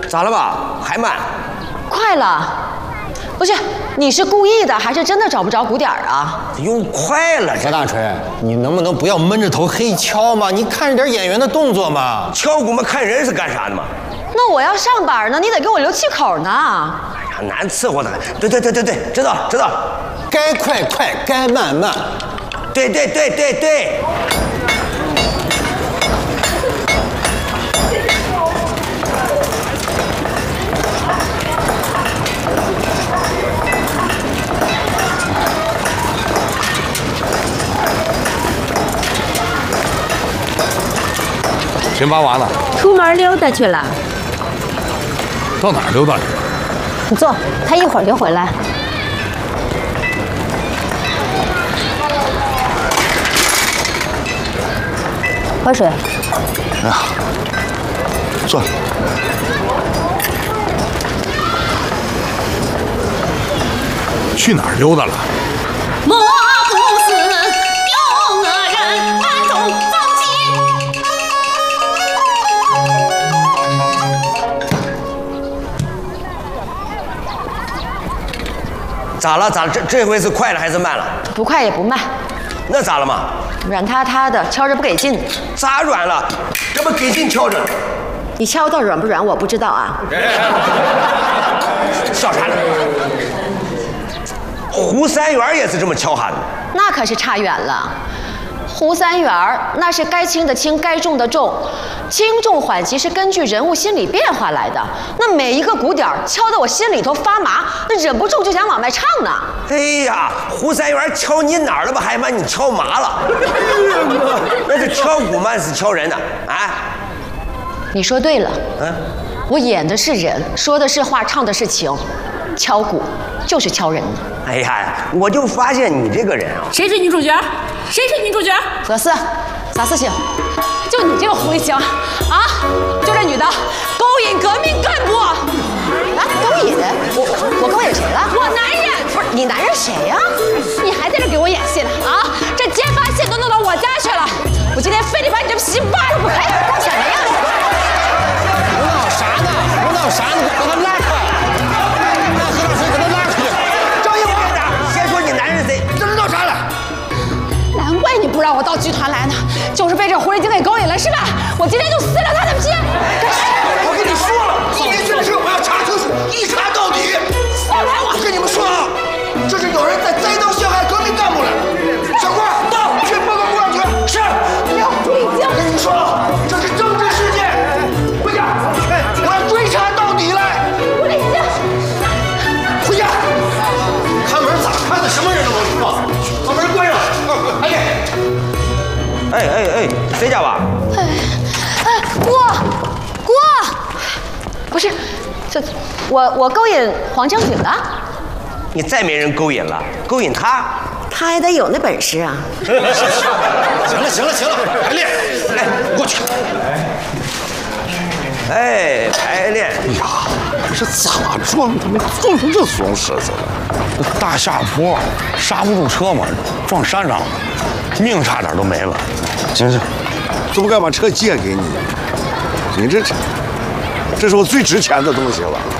咋了吧？还慢？ 快了。不是，你是故意的还是真的找不着鼓点啊？ 用快了。 何大锤，你能不能不要闷着头黑敲嘛？你看着点演员的动作嘛。 敲鼓嘛，看人是干啥的嘛？ 那我要上班呢，你得给我留气口呢。 哎呀，难伺候的很。对，知道了。 该快快，该慢慢。 对。 新八娃呢？ 出门溜达去了。 到哪儿溜达去？ 你坐，他一会儿就回来。喝水。 哎呀，坐。去哪儿溜达了？ 莫不是有恶人暗中造机？ 咋了？这回是快了还是慢了？ 不快也不慢。 那咋了嘛？ 软塌塌的，敲着不给劲。 咋软了？这不给劲敲着呢。 你敲到软不软我不知道啊。 笑啥呢？胡三元也是这么敲喊的。 那可是差远了。胡三元那是该轻的轻，该重的重，轻重缓急是根据人物心理变化来的。那每一个鼓点敲得我心里头发麻，那忍不住就想往外唱呢。 哎呀，胡三元敲你哪儿了吧？还把你敲麻了。那是敲鼓嘛，是敲人的啊？ 你说对了。我演的是人，说的是话，唱的是情，敲鼓就是敲人的。 哎呀，我就发现你这个人啊。 谁是女主角？谁是女主角？ 何四，啥事情？ 就你这个狐狸精啊！就这女的勾引革命干部。 啊，勾引？我勾引谁了？ 我男人。 不是你男人谁呀？ 你还在这给我演戏呢啊！这揭发信都弄到我家去了，我今天非得把你这皮扒了不可！ 干什么呀？ 胡闹啥呢？给他拉开！让何大锤给他拉出去！ 张一院长，先说你男人谁？这是闹啥了？ 难怪你不让我到剧团来呢，就是被这狐狸精给勾引了是吧？我今天就撕了他的皮！ 我跟你说了，今天这事我要查清楚，一查到底。 放开我！ 我跟你们说啊，这是有人在栽赃陷害革命干部了。小官到，去报告公安局。是。 你要狐狸精！ 我跟你们说，这是政治事件，回家，我要追查到底来。 狐狸精！ 回家。看门咋看的？什么人都能放，把门关上。 哎，谁家吧？ 郭，不是，我勾引黄将军了。 你再没人勾引了，勾引他他也得有那本事啊。 行了，排练， 来过去。哎，排练。 哎呀，这咋撞他们撞成这怂狮子了？大下坡刹不住车嘛，撞山上了，命差点都没了。 行，这不该把车借给你？你这是我最值钱的东西了。